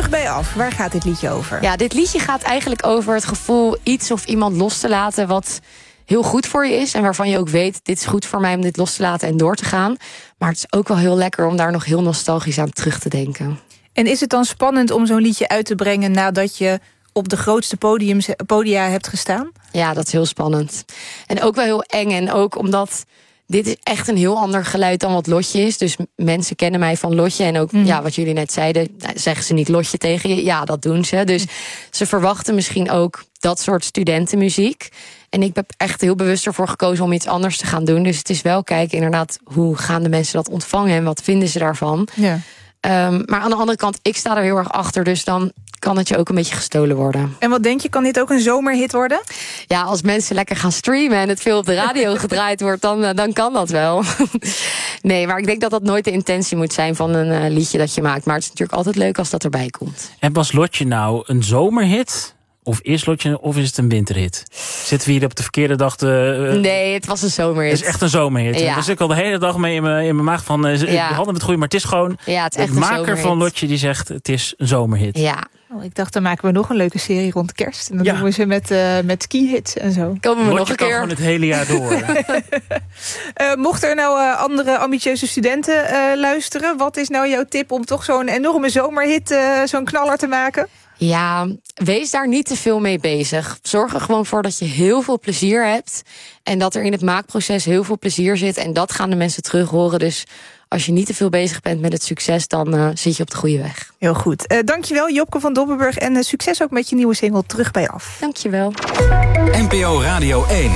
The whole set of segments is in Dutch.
Terug bij af. Waar gaat dit liedje over? Ja, dit liedje gaat eigenlijk over het gevoel iets of iemand los te laten wat heel goed voor je is en waarvan je ook weet, dit is goed voor mij om dit los te laten en door te gaan. Maar het is ook wel heel lekker om daar nog heel nostalgisch aan terug te denken. En is het dan spannend om zo'n liedje uit te brengen nadat je op de grootste podia hebt gestaan? Ja, dat is heel spannend. En ook wel heel eng. En ook omdat dit is echt een heel ander geluid dan wat Lotje is. Dus mensen kennen mij van Lotje. En ook wat jullie net zeiden, zeggen ze niet Lotje tegen je? Ja, dat doen ze. Dus ze verwachten misschien ook dat soort studentenmuziek. En ik heb echt heel bewust ervoor gekozen om iets anders te gaan doen. Dus het is wel kijken inderdaad, hoe gaan de mensen dat ontvangen en wat vinden ze daarvan? Ja. Maar aan de andere kant, ik sta er heel erg achter. Dus dan kan het je ook een beetje gestolen worden. En wat denk je, kan dit ook een zomerhit worden? Ja, als mensen lekker gaan streamen en het veel op de radio gedraaid wordt, dan kan dat wel. Nee, maar ik denk dat dat nooit de intentie moet zijn van een liedje dat je maakt. Maar het is natuurlijk altijd leuk als dat erbij komt. En was Lotje nou een zomerhit? Of is Lotje, of is het een winterhit? Zitten we hier op de verkeerde dag te... Nee, het was een zomerhit. Het is echt een zomerhit. Ja. Daar zit ik al de hele dag mee in mijn maag van... We hadden het goed, maar het is gewoon... Ja, het is echt de maker een van Lotje die zegt, het is een zomerhit. Ja. Oh, ik dacht, dan maken we nog een leuke serie rond kerst. En dan doen we ze met skihits en zo. Komen we Lotje nog een keer. Kan gewoon het hele jaar door. Mochten er nou andere ambitieuze studenten luisteren, wat is nou jouw tip om toch zo'n enorme zomerhit, zo'n knaller te maken? Ja, wees daar niet te veel mee bezig. Zorg er gewoon voor dat je heel veel plezier hebt. En dat er in het maakproces heel veel plezier zit. En dat gaan de mensen terug horen. Dus als je niet te veel bezig bent met het succes, dan zit je op de goede weg. Heel goed. Dankjewel, Jopke van Dobbenburg. En succes ook met je nieuwe single Terug bij af. Dankjewel. NPO Radio 1.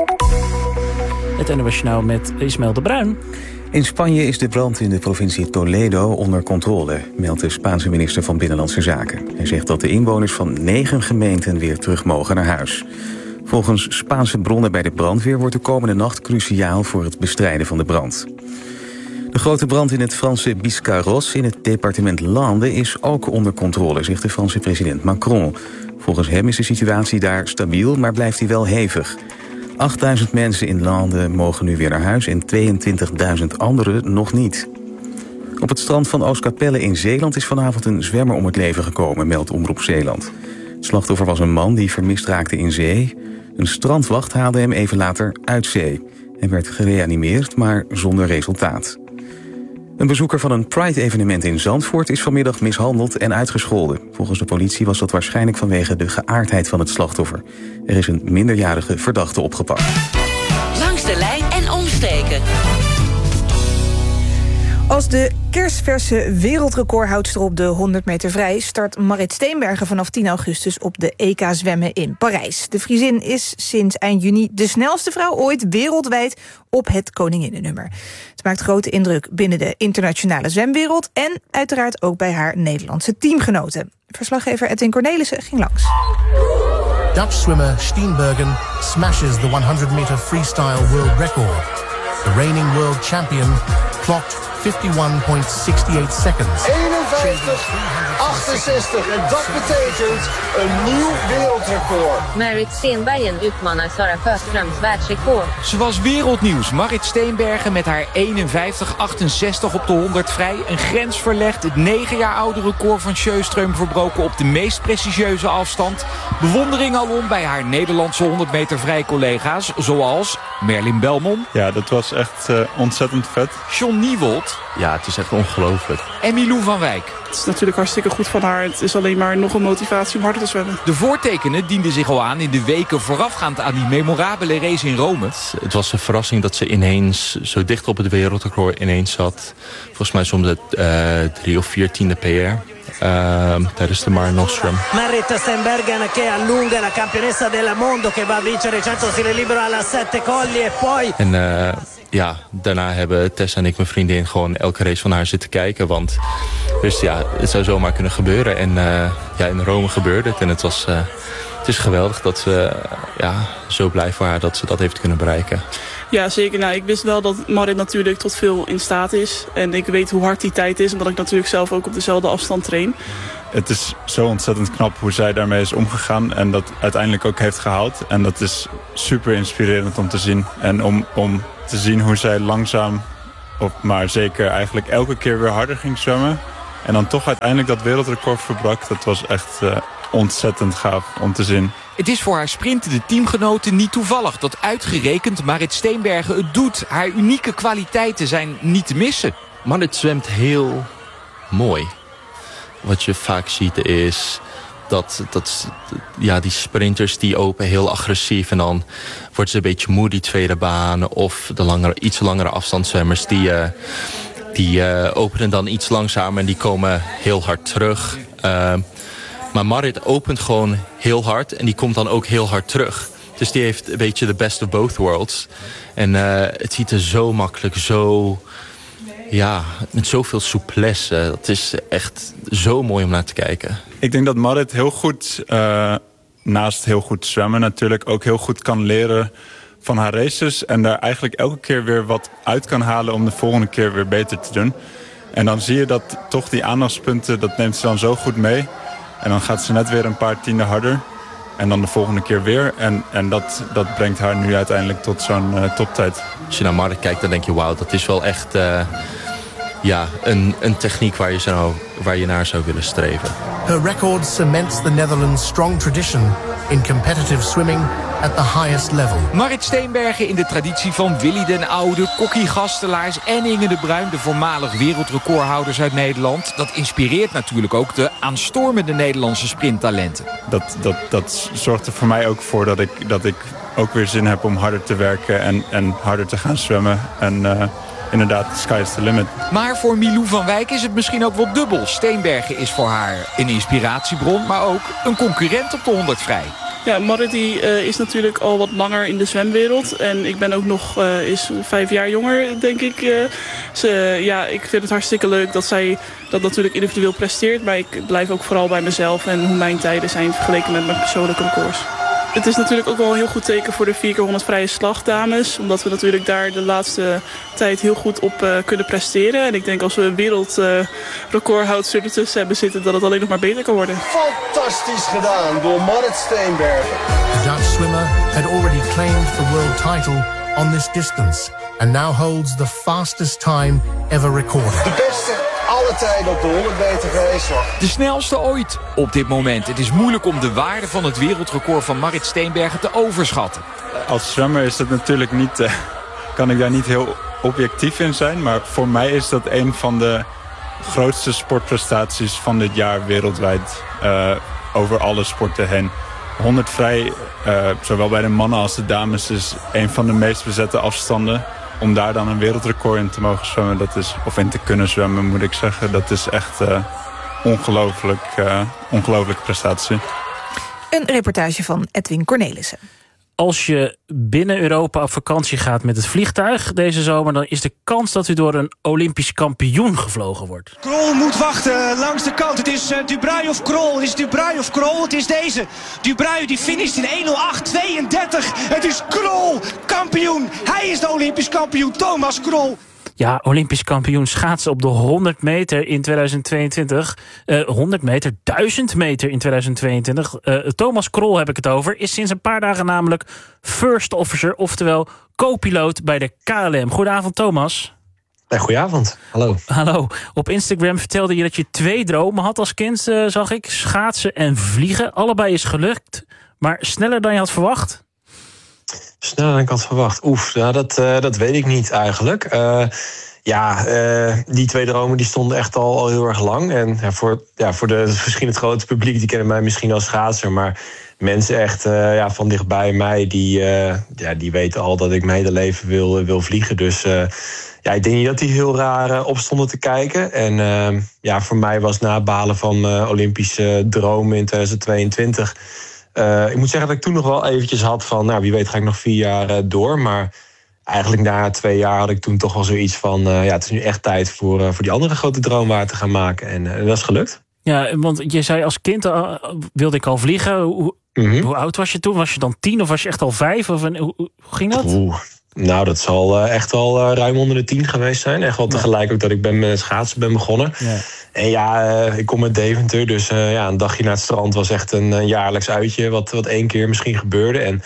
Het NOS Journaal met Ismaël de Bruin. In Spanje is de brand in de provincie Toledo onder controle, meldt de Spaanse minister van Binnenlandse Zaken. Hij zegt dat de inwoners van 9 gemeenten weer terug mogen naar huis. Volgens Spaanse bronnen bij de brandweer wordt de komende nacht cruciaal voor het bestrijden van de brand. De grote brand in het Franse Biscarrosse in het departement Landes is ook onder controle, zegt de Franse president Macron. Volgens hem is de situatie daar stabiel, maar blijft die wel hevig. 8000 mensen in Landes mogen nu weer naar huis en 22.000 anderen nog niet. Op het strand van Oostkapelle in Zeeland is vanavond een zwemmer om het leven gekomen, meldt Omroep Zeeland. Het slachtoffer was een man die vermist raakte in zee. Een strandwacht haalde hem even later uit zee. Hij werd gereanimeerd, maar zonder resultaat. Een bezoeker van een Pride-evenement in Zandvoort is vanmiddag mishandeld en uitgescholden. Volgens de politie was dat waarschijnlijk vanwege de geaardheid van het slachtoffer. Er is een minderjarige verdachte opgepakt. Langs de lijn en omstreken. Als de kerstverse wereldrecordhoudster op de 100 meter vrij start Marit Steenbergen vanaf 10 augustus op de EK zwemmen in Parijs. De Friesin is sinds eind juni de snelste vrouw ooit wereldwijd op het koninginnennummer. Het maakt grote indruk binnen de internationale zwemwereld en uiteraard ook bij haar Nederlandse teamgenoten. Verslaggever Edwin Cornelissen ging langs. Dutch swimmer Steenbergen smashes the 100 meter freestyle world record. The reigning world champion clocked 51.68 seconds. 51,68. En dat betekent een nieuw wereldrecord. Marit Steenbergen utmanar Sara Sjöströms världsrekord. Ze was wereldnieuws. Marit Steenbergen met haar 51,68 op de 100 vrij. Een grens verlegd. Het 9 jaar oude record van Sjöström verbroken op de meest prestigieuze afstand. Bewondering alom bij haar Nederlandse 100 meter vrij collega's. Zoals Merlin Belmont. Ja, dat was echt ontzettend vet. John Niewold. Ja, het is echt ongelooflijk. En Milou van Wijk. Het is natuurlijk hartstikke goed van haar. Het is alleen maar nog een motivatie om harder te zwemmen. De voortekenen dienden zich al aan in de weken voorafgaand aan die memorabele race in Rome. Het was een verrassing dat ze ineens zo dicht op het wereldrecord ineens zat. Volgens mij soms het 3 of 4 tiende PR. Tijdens de Mare Nostrum. Marit Steenbergen che allunga la campionessa del mondo che va a vincere 100 stile libero alla 7 colli e poi. En ja, daarna hebben Tessa en ik, mijn vriendin, gewoon elke race van haar zitten kijken. Want dus ja, het zou zomaar kunnen gebeuren. En ja, in Rome gebeurde het. En het is geweldig dat ze zo blij voor haar dat ze dat heeft kunnen bereiken. Ja, zeker. Nou, ik wist wel dat Marit natuurlijk tot veel in staat is. En ik weet hoe hard die tijd is, omdat ik natuurlijk zelf ook op dezelfde afstand train. Het is zo ontzettend knap hoe zij daarmee is omgegaan en dat uiteindelijk ook heeft gehaald. En dat is super inspirerend om te zien. En om te zien hoe zij langzaam, maar zeker eigenlijk elke keer weer harder ging zwemmen. En dan toch uiteindelijk dat wereldrecord verbrak. Dat was echt ontzettend gaaf om te zien. Het is voor haar sprintende teamgenoten niet toevallig dat uitgerekend Marit Steenbergen het doet. Haar unieke kwaliteiten zijn niet te missen. Marit zwemt heel mooi. Wat je vaak ziet is dat die sprinters die open heel agressief. En dan wordt ze een beetje moe die tweede baan. Of de iets langere afstandszwemmers die openen dan iets langzamer en die komen heel hard terug. Maar Marit opent gewoon heel hard en die komt dan ook heel hard terug. Dus die heeft een beetje de best of both worlds. En het ziet er zo makkelijk, met zoveel souplesse. Het is echt zo mooi om naar te kijken. Ik denk dat Marit heel goed, naast heel goed zwemmen natuurlijk, ook heel goed kan leren van haar races. En daar eigenlijk elke keer weer wat uit kan halen om de volgende keer weer beter te doen. En dan zie je dat toch die aandachtspunten, dat neemt ze dan zo goed mee. En dan gaat ze net weer een paar tienden harder. En dan de volgende keer weer. En dat brengt haar nu uiteindelijk tot zo'n toptijd. Als je naar Marit kijkt, dan denk je, wauw, dat is wel echt een techniek waar je naar zou willen streven. Her record cements the Netherlands' strong tradition in competitive swimming at the highest level. Marit Steenbergen in de traditie van Willy den Oude, Kokkie Gastelaars en Inge de Bruin, de voormalig wereldrecordhouders uit Nederland. Dat inspireert natuurlijk ook de aanstormende Nederlandse sprinttalenten. Dat zorgt er voor mij ook voor dat ik ook weer zin heb om harder te werken en harder te gaan zwemmen. En inderdaad, sky is the limit. Maar voor Milou van Wijk is het misschien ook wel dubbel. Steenbergen is voor haar een inspiratiebron, maar ook een concurrent op de 100 vrij. Ja, Marit is natuurlijk al wat langer in de zwemwereld. En ik ben ook nog 5 jaar jonger, denk ik. Ik vind het hartstikke leuk dat zij dat natuurlijk individueel presteert. Maar ik blijf ook vooral bij mezelf en hoe mijn tijden zijn vergeleken met mijn persoonlijke records. Het is natuurlijk ook wel een heel goed teken voor de 4x100 vrije slag dames. Omdat we natuurlijk daar de laatste tijd heel goed op kunnen presteren. En ik denk als we een wereldrecordhoudster ertussen hebben zitten, dat het alleen nog maar beter kan worden. Fantastisch gedaan door Marit Steenbergen. The Dutch swimmer had already claimed the world title on this distance. And now holds the fastest time ever recorded. De beste alle tijden op de 100 meter vrije slag. De snelste ooit op dit moment. Het is moeilijk om de waarde van het wereldrecord van Marit Steenbergen te overschatten. Als zwemmer is dat natuurlijk niet, kan ik daar niet heel objectief in zijn. Maar voor mij is dat een van de grootste sportprestaties van dit jaar wereldwijd. Over alle sporten heen. 100 vrij, zowel bij de mannen als de dames, is een van de meest bezette afstanden. Om daar dan een wereldrecord in te mogen zwemmen, of in te kunnen zwemmen, moet ik zeggen. Dat is echt ongelooflijke prestatie. Een reportage van Edwin Cornelissen. Als je binnen Europa op vakantie gaat met het vliegtuig deze zomer, dan is de kans dat u door een Olympisch kampioen gevlogen wordt. Krol moet wachten langs de kant. Het is Dubreuil of Krol. Het is Dubreuil of Krol. Het is deze. Dubreuil die finisht in 1:08:32. Het is Krol, kampioen. Hij is de Olympisch kampioen, Thomas Krol. Ja, Olympisch kampioen schaatsen op de 100 meter in 2022. 100 meter, 1000 meter in 2022. Thomas Krol heb ik het over. Is sinds een paar dagen namelijk first officer, oftewel co-piloot bij de KLM. Goedenavond, Thomas. Goedenavond, hallo. Hallo. Op Instagram vertelde je dat je 2 dromen had als kind, zag ik. Schaatsen en vliegen. Allebei is gelukt, maar sneller dan je had verwacht? Sneller dan ik had verwacht. Dat weet ik niet eigenlijk. Die 2 dromen die stonden echt al heel erg lang. En voor misschien het grote publiek, die kennen mij misschien als schaatser. Maar mensen echt van dichtbij mij, die weten al dat ik mijn hele leven wil vliegen. Dus ik denk niet dat die heel raar opstonden te kijken. En voor mij was na het behalen van Olympische dromen in 2022... ik moet zeggen dat ik toen nog wel eventjes had van, wie weet ga ik nog 4 jaar door. Maar eigenlijk na 2 jaar had ik toen toch wel zoiets van, het is nu echt tijd voor die andere grote droom waar te gaan maken. En dat is gelukt. Ja, want je zei als kind wilde ik al vliegen. Hoe oud was je toen? Was je dan 10 of was je echt al 5? Hoe ging dat? Dat zal echt al ruim onder de 10 geweest zijn. Echt wel tegelijk ook dat ik met het schaatsen ben begonnen. Ja. En ik kom uit Deventer, dus een dagje naar het strand was echt een jaarlijks uitje, wat 1 keer misschien gebeurde. En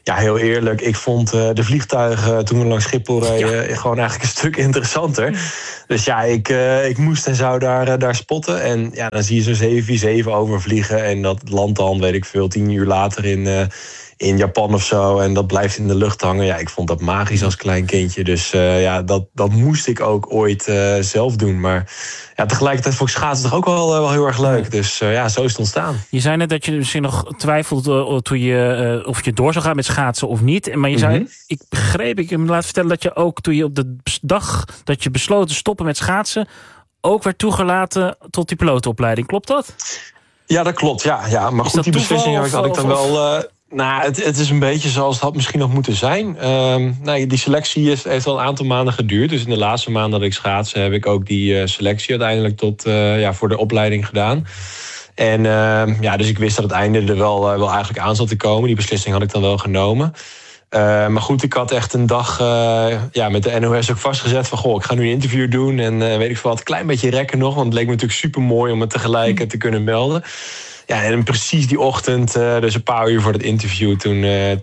Ja, heel eerlijk. Ik vond de vliegtuigen toen we langs Schiphol reden gewoon eigenlijk een stuk interessanter. Dus ja, ik moest en zou daar spotten. En ja, dan zie je zo'n 747 overvliegen. En dat landt dan, weet ik veel, 10 uur later in Japan of zo. En dat blijft in de lucht hangen. Ja, ik vond dat magisch als klein kindje. Dus dat moest ik ook ooit zelf doen. Maar ja, tegelijkertijd vond ik schaatsen toch ook wel heel erg leuk. Dus zo is het ontstaan. Je zei net dat je misschien nog twijfelde toen of je door zou gaan met schaatsen of niet. Maar je zei, ik heb me laten vertellen dat je ook toen je op de dag dat je besloot te stoppen met schaatsen ook werd toegelaten tot die pilotenopleiding. Klopt dat? Ja, dat klopt. Ja. Maar goed, die beslissing had ik dan wel... het is een beetje zoals het had misschien nog moeten zijn. Die selectie heeft wel een aantal maanden geduurd. Dus in de laatste maanden dat ik schaatsen heb ik ook die selectie uiteindelijk voor de opleiding gedaan. En dus ik wist dat het einde er wel eigenlijk aan zat te komen. Die beslissing had ik dan wel genomen. Maar goed, ik had echt een dag met de NOS ook vastgezet van... ik ga nu een interview doen en weet ik veel wat, een klein beetje rekken nog. Want het leek me natuurlijk super mooi om het tegelijk te kunnen melden. Ja, en precies die ochtend, dus een paar uur voor het interview... toen